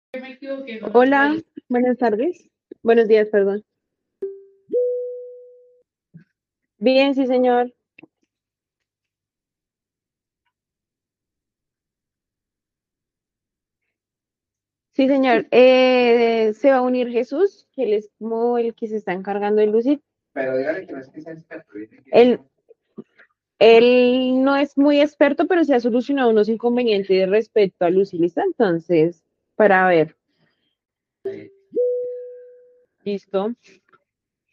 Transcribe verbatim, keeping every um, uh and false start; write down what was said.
Hola, buenas tardes. Buenos días, perdón. Bien, sí, señor. Sí, señor. Eh, se va a unir Jesús, que él es como el que se está encargando de Lucy. Pero dígale que no es que sea experto. Dice que Él, él no es muy experto, pero se ha solucionado unos inconvenientes respecto a Lucy, ¿listo? Entonces, para ver. Listo.